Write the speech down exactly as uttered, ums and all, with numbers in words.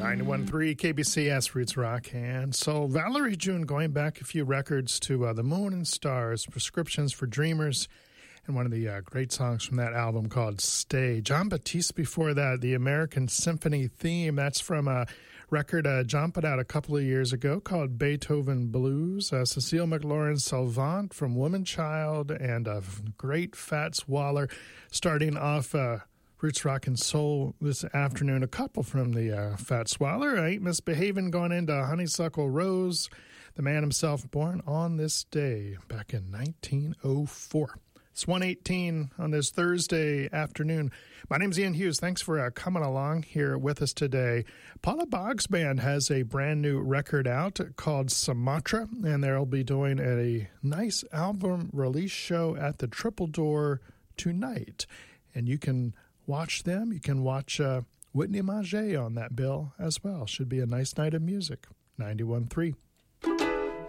ninety-one point three K B C S Roots Rock. And so Valerie June, going back a few records to uh, The Moon and Stars, Prescriptions for Dreamers, and one of the uh, great songs from that album called Stay. John Batiste before that, the American Symphony Theme. That's from a record uh, John put out a couple of years ago called Beethoven Blues. Uh, Cecile McLaurin Salvant from Woman Child, and uh, great Fats Waller starting off uh, Roots Rock and Soul this afternoon. A couple from the uh, Fats Waller. I Ain't Misbehaving going into Honeysuckle Rose. The man himself born on this day back in nineteen oh four. It's one eighteen on this Thursday afternoon. My name's Ian Hughes. Thanks for uh, coming along here with us today. Paula Boggs Band has a brand new record out called Sumatra, and they'll be doing a nice album release show at the Triple Door tonight. And you can watch them. You can watch uh, Whitney Maget on that bill as well. Should be a nice night of music. ninety-one point three